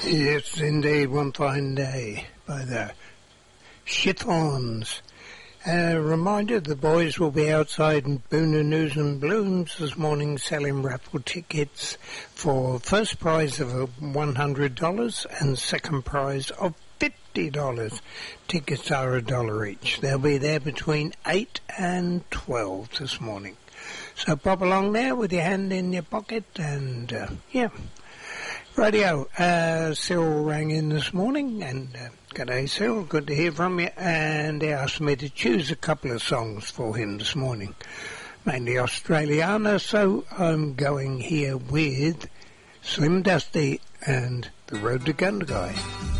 Yes, indeed, one fine day by the Chiffons. A reminder, the boys will be outside in Boona News and Blooms this morning selling raffle tickets for first prize of $100 and second prize of $50. Tickets are $1 each. They'll be there between 8 and 12 this morning. So pop along there with your hand in your pocket and, yeah. Radio, Cyril rang in this morning, and g'day Cyril, good to hear from you, and he asked me to choose a couple of songs for him this morning, mainly Australiana, so I'm going here with Slim Dusty and The Road to Gundagai.